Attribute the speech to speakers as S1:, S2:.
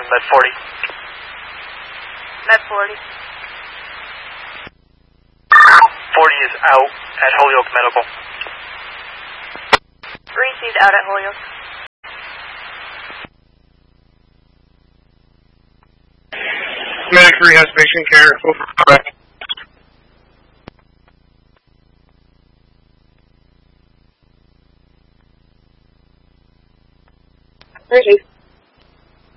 S1: Med 40.
S2: Med 40.
S1: 40 is out at Holyoke Medical.
S2: Received out at Holyoke.
S3: Medic 3 has patient care. Over. Correct.
S4: Received.